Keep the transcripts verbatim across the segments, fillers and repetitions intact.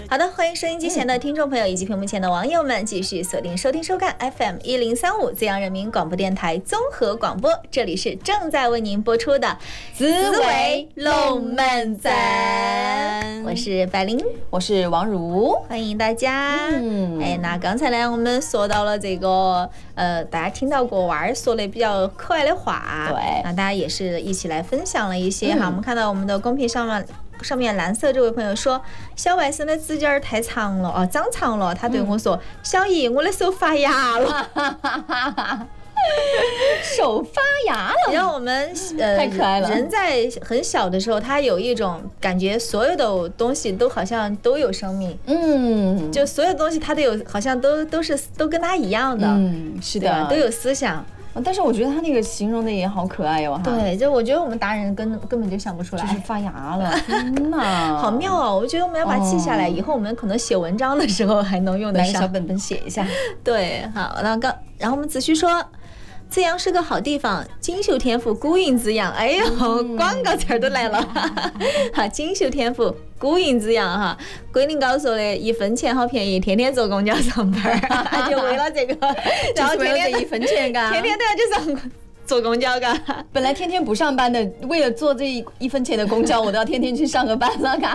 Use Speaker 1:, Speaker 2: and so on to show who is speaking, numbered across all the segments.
Speaker 1: 好的，欢迎收音机前的听众朋友以及屏幕前的网友们继续锁定收听收看 F M 一零三五资阳人民广播电台综合广播，这里是正在为您播出的
Speaker 2: 紫薇龙门阵，
Speaker 1: 我是白灵，
Speaker 2: 我是王如，
Speaker 1: 欢迎大家。
Speaker 2: 嗯，
Speaker 1: 哎，那刚才呢，我们说到了这个呃，大家听到国娃儿说的比较可爱的话，
Speaker 2: 对，
Speaker 1: 那大家也是一起来分享了一些哈、
Speaker 2: 嗯。
Speaker 1: 我们看到我们的公屏上面。上面蓝色这位朋友说，小外甥的指甲儿太长了哦，长长了。他对我说：“嗯、小姨，我的手发芽了。”
Speaker 2: 手发芽了。
Speaker 1: 然后我们呃，
Speaker 2: 太可爱了。
Speaker 1: 人在很小的时候，他有一种感觉，所有的东西都好像都有生命。嗯，就所有东西它都有，好像都都是都跟他一样的。
Speaker 2: 嗯，是的，
Speaker 1: 都有思想。
Speaker 2: 但是我觉得他那个形容的也好可爱哦，
Speaker 1: 对，就我觉得我们大人根根本就想不出来，
Speaker 2: 就是发芽了，天哪，
Speaker 1: 好妙哦！我觉得我们要把它记下来，哦、以后我们可能写文章的时候还能用得上，
Speaker 2: 拿小本本写一下。
Speaker 1: 对，好，那刚，然后我们子虚说。资阳是个好地方，金秀天府孤影滋养。哎呦，嗯、广告词儿都来了，哈，金秀天府孤影滋养哈。桂林高说的一分钱好便宜，天天坐公交上班，就为了这个，
Speaker 2: 然后天天一分钱嘎，
Speaker 1: 天天都要去上坐公交嘎。
Speaker 2: 本来天天不上班的，为了坐这一一分钱的公交，我都要天天去上个班了嘎。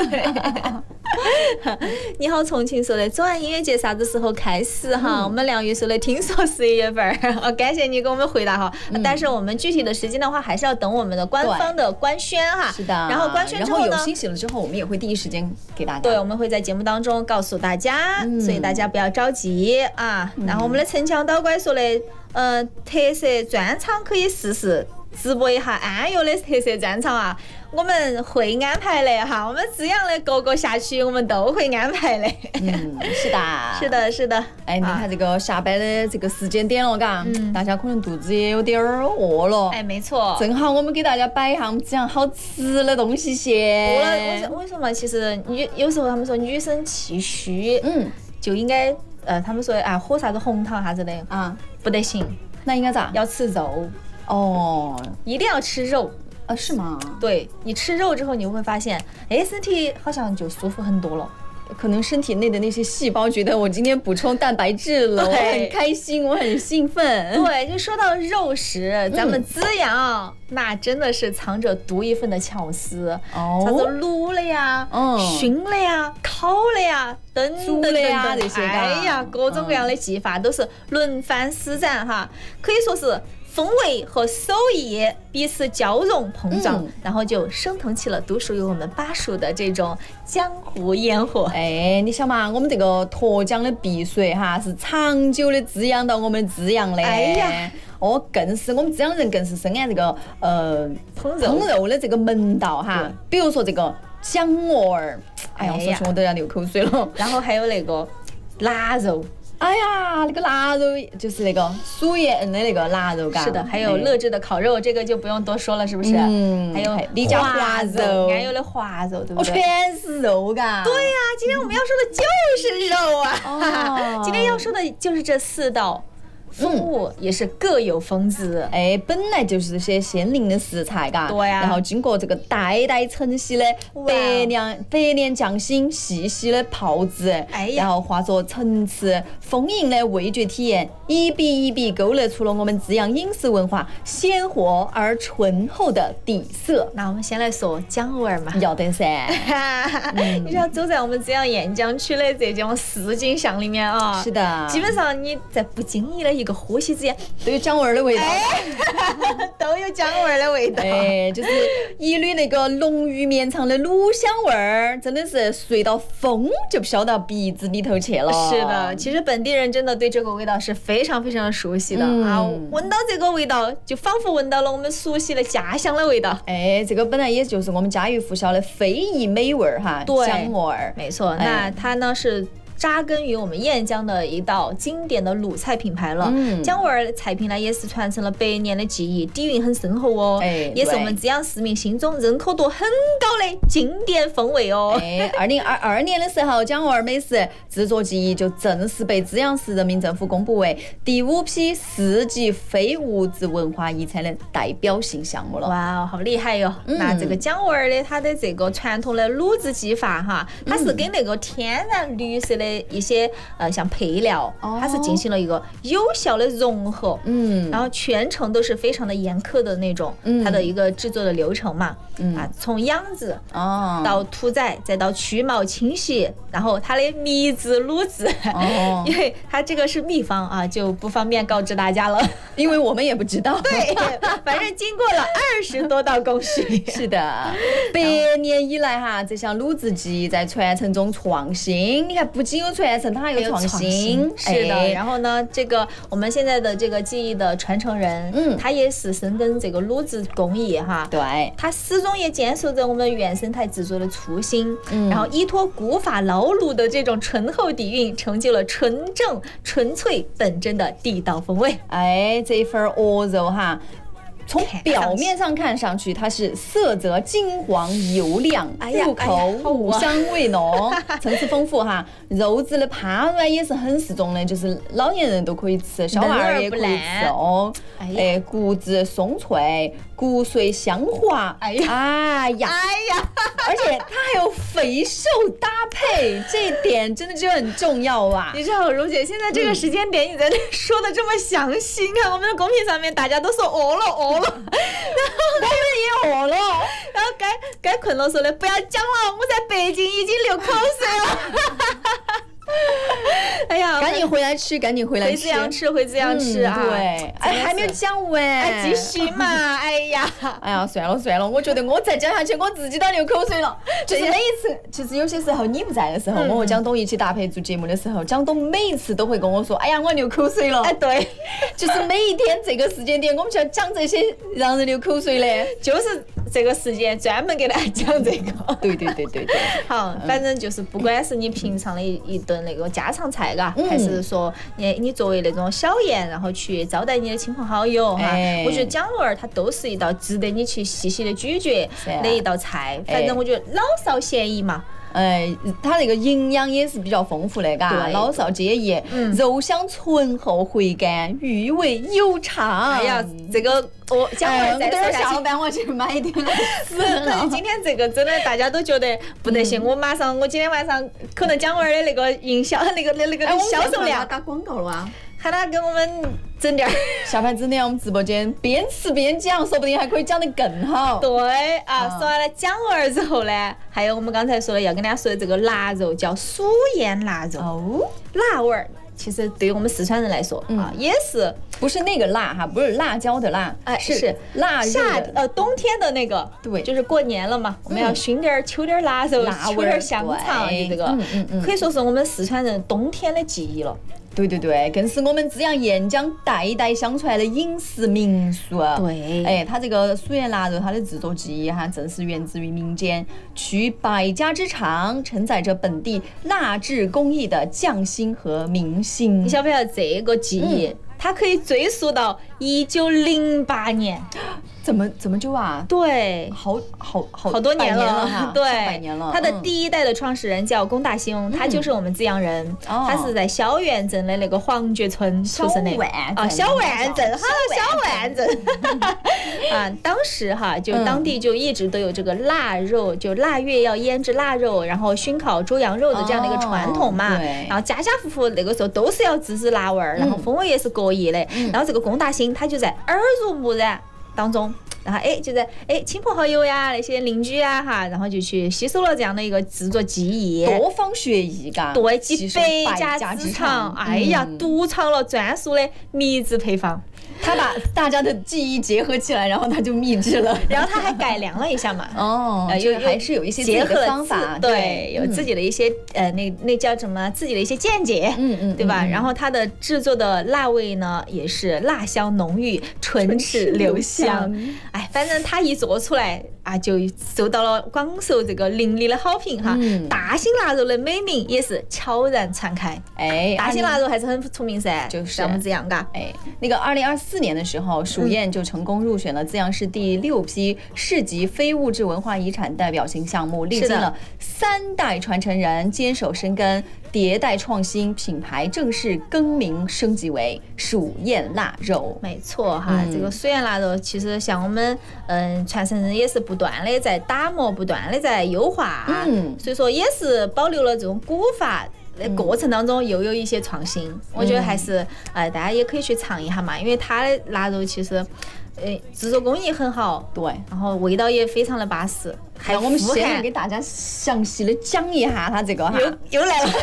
Speaker 1: 你好，重庆说的左岸音乐节啥子时候开始哈？嗯、我们梁宇说的听说十一月份，哦，感谢你给我们回答哈。嗯、但是我们具体的时间的话，还是要等我们的官方的官宣哈。
Speaker 2: 是的。
Speaker 1: 然后官宣之后呢，
Speaker 2: 然后有信息了之后，我们也会第一时间给大家。
Speaker 1: 对，我们会在节目当中告诉大家，嗯、所以大家不要着急啊。嗯、然后我们的城墙导拐说的，呃，特色专场可以试试。直播一下安岳的特色专场啊，我们会安排的哈，我们资阳的各个辖区我们都会安排的。
Speaker 2: 嗯，是的，
Speaker 1: 是的，是的。
Speaker 2: 哎，你看这个下班的这个时间点了，嘎、嗯，大家可能肚子也有点儿饿了。
Speaker 1: 哎，没错。
Speaker 2: 正好我们给大家摆一下我们这样好吃的东西些。
Speaker 1: 饿了，我我说嘛，其实女有时候他们说女生气虚，嗯，就应该呃，他们说啊，喝啥子红糖啥子的啊，不得行。
Speaker 2: 那应该咋？
Speaker 1: 要吃肉。哦，一定要吃肉
Speaker 2: 啊？是吗？
Speaker 1: 对，你吃肉之后，你会发现，哎，身体好像就舒服很多了。
Speaker 2: 可能身体内的那些细胞觉得我今天补充蛋白质了，我很开心，我很兴奋。
Speaker 1: 对，就说到肉食，嗯、咱们资阳那真的是藏着独一份的巧思。哦，啥子卤了呀，嗯，熏了呀，烤了呀，等等等等这些，哎呀，各种各样的技法都是轮番施展哈，可以说是。风味和手艺彼此交融碰撞，嗯、然后就升腾起了独属于我们巴蜀的这种江湖烟火。
Speaker 2: 哎，你想嘛，我们这个沱江的碧水哈，是长久的滋养到我们资阳的。
Speaker 1: 哎呀，
Speaker 2: 哦，更是我们资阳人更是深谙这个呃烹肉烹肉的这个门道哈。比如说这个姜鹅儿，哎呀，说起我都要流口水了。
Speaker 1: 然后还有那个腊肉。
Speaker 2: 哎呀，那个腊肉就是那个苏叶恩的那个腊肉，
Speaker 1: 是的，还有乐之的烤肉，这个就不用多说了，是不是？嗯，还有
Speaker 2: 李家华肉，
Speaker 1: 安岳的华肉，对不对？
Speaker 2: 哦，全是肉嘎。
Speaker 1: 对呀、啊，今天我们要说的就是肉啊！哦、今天要说的就是这四道。风物也是各有风姿，
Speaker 2: 哎，本来就是这些鲜灵的食材，嘎，
Speaker 1: 对呀、啊。
Speaker 2: 然后经过这个代代承袭的百年百年匠心细细的炮制，哎呀，然后化作层次丰盈的味觉体验，一笔一笔勾勒出了我们资阳饮食文化鲜活而醇厚的底色。
Speaker 1: 那我们先来说姜味儿嘛，
Speaker 2: 要得噻。
Speaker 1: 嗯、你知道走在我们资阳沿江区的这种市景巷里面啊，
Speaker 2: 是的，
Speaker 1: 基本上你在不经意的一个呼吸之间
Speaker 2: 都有姜味儿的味道，
Speaker 1: 哎、都有姜味儿的味道，
Speaker 2: 哎，就是一缕那个浓郁绵长的卤香味儿，真的是随到风就飘到鼻子里头去了。
Speaker 1: 是的，其实本地人真的对这个味道是非常非常熟悉的、嗯、啊，闻到这个味道就仿佛闻到了我们熟悉的家乡的味道。
Speaker 2: 哎，这个本来也就是我们家喻户晓的非遗美味儿哈，姜味儿，
Speaker 1: 没错。哎、那它呢是扎根于我们燕江的一道经典的鲁菜品牌了。嗯，姜味儿菜品呢也是传承了百年的技艺，底蕴很深厚哦。哎，也是我们资阳市民心中人口度很高的经典风味哦。
Speaker 2: 哎，二零二二年的时候，姜味儿美食制作技艺就正式被资阳市人民政府公布为第五批市级非物质文化遗产的代表性项目了。
Speaker 1: 哇，好厉害哟！嗯、那这个姜味儿的它的这个传统的卤制技法哈，它是跟那个天然绿色的一些呃像配料，哦、它是进行了一个有效的融合。嗯，然后全程都是非常的严苛的那种，嗯、它的一个制作的流程嘛。嗯啊，从养殖哦到屠宰，再到去毛清洗，然后它的秘制卤制，哦、因为它这个是秘方啊，就不方便告知大家了，
Speaker 2: 因为我们也不知道。
Speaker 1: 对，反正经过了二十多道工序。
Speaker 2: 是的，百年以来哈，这项卤制技艺在传承中创新。你看，不仅有传承，它还有创新。
Speaker 1: 是的，哎、然后呢，这个我们现在的这个技艺的传承人，嗯，他也是深耕这个卤制工艺哈。
Speaker 2: 对，
Speaker 1: 他始终也坚守着我们原生态制作的初心，嗯，然后依托古法老卤的这种醇厚底蕴，成就了纯正、纯粹、本真的地道风味。
Speaker 2: 哎，这一份鹅肉哈。从表面上看上去，它是色泽金黄油亮，入口五香味浓，层次丰富哈。肉质的趴软也是很适中的，就是老年人都可以吃，小娃儿也可以吃哦。哎，骨质松脆，骨髓香滑。哎呀，哎呀，哎呀，而且它还有肥瘦搭配，这一点真的就很重要啊。
Speaker 1: 你知道，茹姐现在这个时间点，你在那说的这么详细，你看我们的公屏上面大家都说饿了饿了。然后
Speaker 2: 我们也饿了，
Speaker 1: 然后该该困了说的不要讲了，我在北京已经流口水了。哎呀，
Speaker 2: 赶紧回来吃，赶紧回来吃，
Speaker 1: 回资阳吃，回资阳吃啊！
Speaker 2: 对，哎，还没有讲完，
Speaker 1: 哎，继续嘛！哎呀，
Speaker 2: 哎呀，算了算了，我觉得我再讲下去，我自己都流口水了。就是每一次，其实有些时候你不在的时候，我和蒋东一起搭配做节目的时候，蒋东每一次都会跟我说：“哎呀，我流口水了。”
Speaker 1: 哎，对，
Speaker 2: 就是每一天这个时间点，我们就要讲这些让人流口水的，
Speaker 1: 就是这个时间专门给大家讲这个。
Speaker 2: 对对对对对。
Speaker 1: 好，反正就是不管是你平常的一一顿那个家常菜，嘎、嗯，还是说你你作为那种小宴，然后去招待你的亲朋好友哈，哎、我觉得姜味儿它都是一道值得你去细细的咀嚼的一道菜。啊、反正我觉得老少咸宜嘛。
Speaker 2: 哎，它那个营养也是比较丰富的，嘎，老少皆宜，嗯、肉香醇厚回甘，余味悠长。
Speaker 1: 哎呀，这个我姜味儿再说下
Speaker 2: 去，下我去买一点来吃。
Speaker 1: 今天这个真的大家都觉得不得行，嗯、我马上我今天晚上可能姜味儿的那个营销那个那那个销售量
Speaker 2: 打广告了啊。
Speaker 1: 喊他给我们整点儿
Speaker 2: 下盘子呢，我们直播间边吃边讲，说不定还可以讲得更好。
Speaker 1: 对啊，说完了姜味儿之后呢，还有我们刚才说的要跟大家说的这个腊肉，叫酥盐腊肉。哦，辣味儿其实对于我们四川人来说、嗯、啊，也是
Speaker 2: 不是那个辣哈，不是辣椒的辣，
Speaker 1: 哎，
Speaker 2: 是
Speaker 1: 是
Speaker 2: 腊
Speaker 1: 夏呃冬天的那个，
Speaker 2: 对，
Speaker 1: 就是过年了嘛，我们要熏点儿、秋点儿腊肉，秋点儿香肠，就这个，嗯嗯嗯，可以说是我们四川人冬天的记忆了。
Speaker 2: 对对对，更是我们资阳燕江代代相传的饮食民俗。
Speaker 1: 对，
Speaker 2: 哎，它这个酥盐腊肉，它的制作技艺哈，正是源自于民间，取百家之长，承载着本地腊制工艺的匠心和民心。
Speaker 1: 你晓不晓得这个技艺？嗯，它可以追溯到一九零八年。
Speaker 2: 怎么怎么久啊？
Speaker 1: 对，
Speaker 2: 好好好
Speaker 1: 好多年了
Speaker 2: 哈，
Speaker 1: 对，
Speaker 2: 百年了。
Speaker 1: 他的第一代的创始人叫龚大兴，嗯、他就是我们资阳人，哦、他是在小院镇的那个黄觉村出生的。啊，小万镇，哈，小万镇。啊，当时哈，就当地就一直都有这个腊肉，就腊月要腌制腊肉，然后熏烤猪羊肉的这样的一个传统嘛。
Speaker 2: 哦、对。
Speaker 1: 然后家家户户那个时候都是要自制腊味儿，然后风味也是各异的。嗯、然后这个龚大兴他就在耳濡目染当中，然后哎，就在哎亲朋好友呀、那些邻居呀哈，然后就去吸收了这样的一个制作技艺，
Speaker 2: 多方学艺嘎，
Speaker 1: 对，集百家之长，哎呀，独创了专属的秘制配方。
Speaker 2: 他把大家的技艺结合起来，然后他就秘制了，
Speaker 1: 然后他还改良了一下嘛。
Speaker 2: 哦，呃，就还是有一些结合方法，
Speaker 1: 对，有自己的一些呃，那那叫什么？自己的一些见解，嗯嗯，对吧？然后它的制作的辣味呢，也是辣香浓郁，唇齿留香。哎，反正它一做出来， 啊，就受到了广受这个邻里的好评哈。嗯、大兴腊肉的美名也是悄然传开。哎，大兴腊肉还是很出名噻，就是像我们这样嘎。
Speaker 2: 哎，那个二零二四年的时候，蜀宴就成功入选了资阳市第六批市级非物质文化遗产代表性项目，历经了三代传承人坚守深耕。迭代创新，品牌正式更名升级为蜀宴腊肉。
Speaker 1: 没错哈，嗯、这个蜀宴腊肉其实像我们嗯传承人也是不断的在打磨，不断的在优化，嗯，所以说也是保留了这种古法。过程当中又有一些创新，嗯、我觉得还是呃大家也可以去尝一下嘛，因为它的腊肉其实。呃，制作工艺很好，
Speaker 2: 对，
Speaker 1: 然后味道也非常的巴适。
Speaker 2: 还我们现在给大家详细的讲一下它这个哈，
Speaker 1: 又又来了，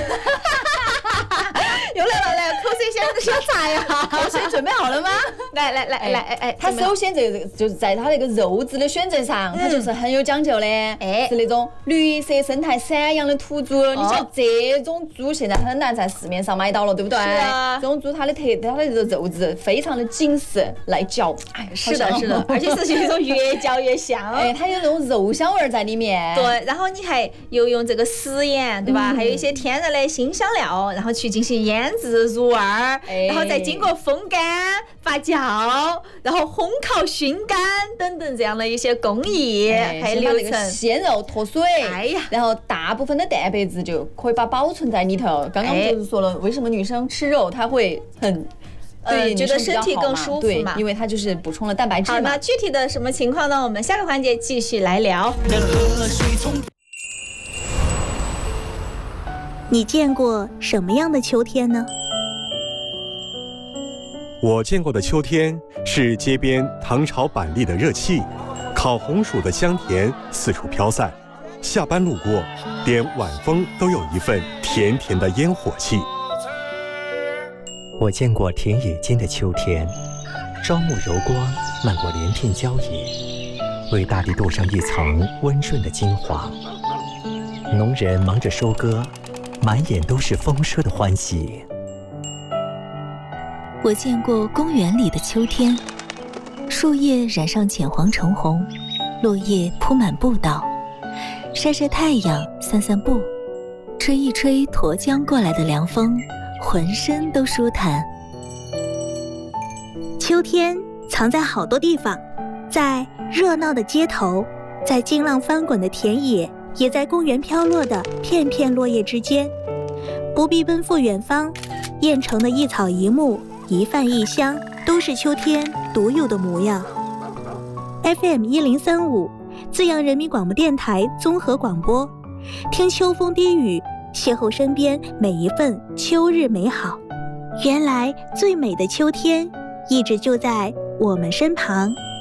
Speaker 1: 又来了，来口水先先擦呀，
Speaker 2: 口水准备好了吗？
Speaker 1: 来来来来，哎哎，
Speaker 2: 它首先这个就是在它那个肉质的选择上，它就是很有讲究的，哎，是那种绿色生态散养的土猪。你像这种猪现在很难在市面上买到了，对不对？是啊，这种猪它的特它的肉质非常的紧实，耐嚼，哎。
Speaker 1: 是的，是的，而且是那种越嚼越香，
Speaker 2: 哎，它有那种肉香味在里面。
Speaker 1: 对，然后你还有用这个食盐，对吧？嗯、还有一些天然的辛香料，然后去进行腌制入味儿，哎、然后再经过风干、发酵，然后烘烤、熏干等等这样的一些工艺，哎、还有流程。
Speaker 2: 鲜肉脱水，哎呀，然后大部分的蛋白质就可以把保存在里头。刚刚就是说了，为什么女生吃肉她会很。
Speaker 1: 呃，觉得身体更舒服嘛，
Speaker 2: 因为它就是补充了蛋白质嘛。
Speaker 1: 好，那具体的什么情况呢？我们下个环节继续来聊。
Speaker 3: 你见过什么样的秋天呢？
Speaker 4: 我见过的秋天是街边糖炒板栗的热气，烤红薯的香甜四处飘散，下班路过，连晚风都有一份甜甜的烟火气。
Speaker 5: 我见过田野间的秋天，朝暮柔光漫过连片郊野，为大地镀上一层温润的金黄。农人忙着收割，满眼都是丰收的欢喜。
Speaker 3: 我见过公园里的秋天，树叶染上浅黄橙红，落叶铺满步道，晒晒太阳，散散步，吹一吹沱江过来的凉风，浑身都舒坦。秋天藏在好多地方，在热闹的街头，在劲浪翻滚的田野，也在公园飘落的片片落叶之间。不必奔赴远方，燕城的一草一木，一饭一香，都是秋天独有的模样。F M 一零三五，资阳人民广播电台综合广播，听秋风低语，邂逅身边每一份秋日美好。原来最美的秋天，一直就在我们身旁。